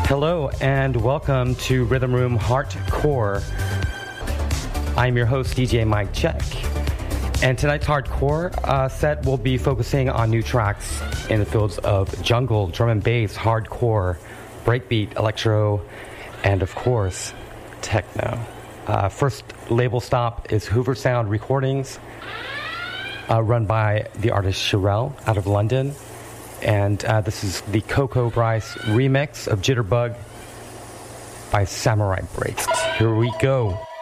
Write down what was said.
Hello and welcome to Rhythm Room Hardcore. I'm your host, DJ Mike Check. And tonight's hardcore set will be focusing on new tracks in the fields of jungle, drum and bass, hardcore, breakbeat, electro, and of course, techno. First label stop is Hoover Sound Recordings, run by the artist Sherelle out of London. And this is the Coco Bryce remix of Jitterbug by Samurai Breaks. Here we go.